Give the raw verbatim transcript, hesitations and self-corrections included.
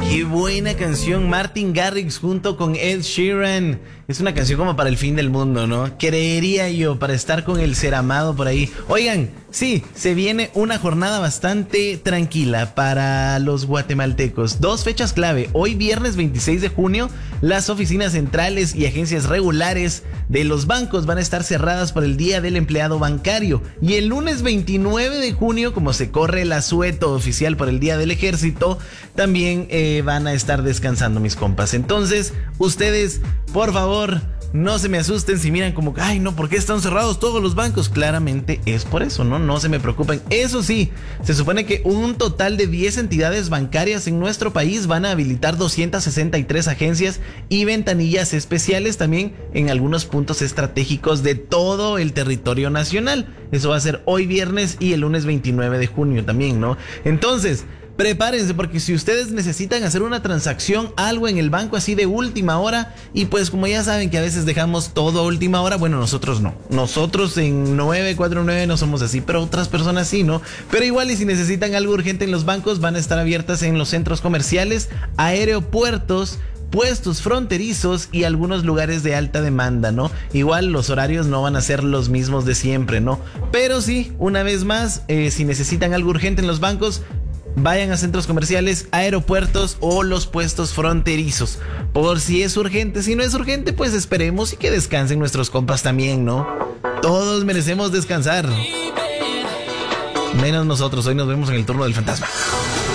Qué buena canción, Martin Garrix junto con Ed Sheeran. Es una canción como para el fin del mundo, ¿no? Creería yo, para estar con el ser amado por ahí. Oigan, sí, se viene una jornada bastante tranquila para los guatemaltecos. Dos fechas clave. Hoy viernes veintiséis de junio, las oficinas centrales y agencias regulares de los bancos van a estar cerradas por el Día del Empleado Bancario. Y el lunes veintinueve de junio, como se corre el asueto oficial por el Día del Ejército, también eh, van a estar descansando mis compas. Entonces, ustedes, por favor, no se me asusten si miran como, ay no, ¿por qué están cerrados todos los bancos? Claramente es por eso, ¿no? No se me preocupen. Eso sí, se supone que un total de diez entidades bancarias en nuestro país van a habilitar doscientas sesenta y tres agencias y ventanillas especiales también en algunos puntos estratégicos de todo el territorio nacional. Eso va a ser hoy viernes y el lunes veintinueve de junio también, ¿no? Entonces, prepárense, porque si ustedes necesitan hacer una transacción, algo en el banco así de última hora, y pues como ya saben que a veces dejamos todo a última hora, bueno, nosotros no. Nosotros en nueve cuatro nueve no somos así, pero otras personas sí, ¿no? Pero igual, y si necesitan algo urgente en los bancos, van a estar abiertas en los centros comerciales, aeropuertos, puestos fronterizos y algunos lugares de alta demanda, ¿no? Igual los horarios no van a ser los mismos de siempre, ¿no? Pero sí, una vez más, eh, si necesitan algo urgente en los bancos, vayan a centros comerciales, aeropuertos o los puestos fronterizos. Por si es urgente. Si no es urgente, pues esperemos y que descansen nuestros compas también, ¿no? Todos merecemos descansar. Menos nosotros. Hoy nos vemos en el turno del fantasma.